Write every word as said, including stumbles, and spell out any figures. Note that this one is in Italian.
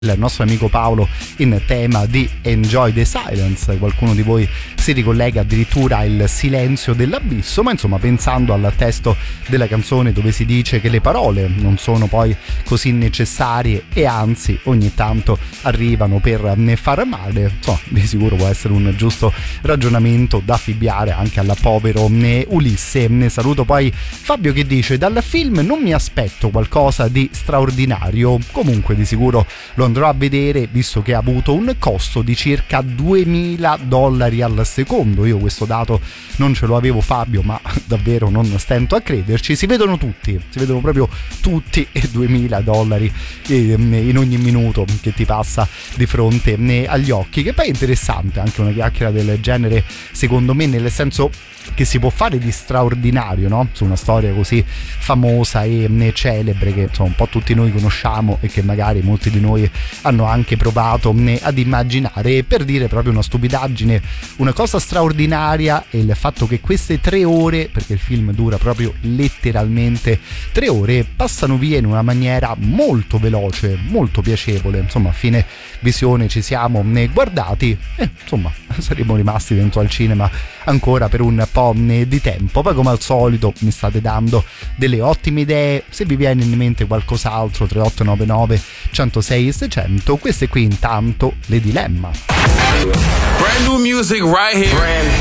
il nostro amico Paolo in tema di Enjoy the Silence. Qualcuno di voi si ricollega addirittura al silenzio dell'abisso, ma insomma, pensando al testo della canzone dove si dice che le parole non sono poi così necessarie e anzi ogni tanto arrivano per ne far male, insomma, di sicuro può essere un giusto ragionamento da affibbiare anche al povero Ulisse. Ne saluto poi Fabio che dice: dal film non mi aspetto qualcosa di straordinario, comunque di sicuro lo andrò a vedere visto che ha avuto un costo di circa duemila dollari al secondo. Io questo dato non ce lo avevo, Fabio, ma davvero non stento a crederci. Si vedono tutti, si vedono proprio tutti e duemila dollari in ogni minuto che ti passa di fronte agli occhi, che poi è interessante anche una chiacchiera del genere, secondo me, nel senso che si può fare di straordinario, no? Su una storia così famosa e celebre che insomma un po' tutti noi conosciamo e che magari molti di noi hanno anche provato ad immaginare. E per dire proprio una stupidaggine, una cosa straordinaria è il fatto che queste tre ore, perché il film dura proprio letteralmente tre ore, passano via in una maniera molto veloce, molto piacevole. Insomma, a fine visione ci siamo guardati e insomma saremmo rimasti dentro al cinema ancora per un po' di tempo. Poi come al solito mi state dando delle ottime idee, se vi viene in mente qualcos'altro tre otto nove nove uno zero sei seicento. Queste qui intanto le Dilemma. Brand new music right here. Brand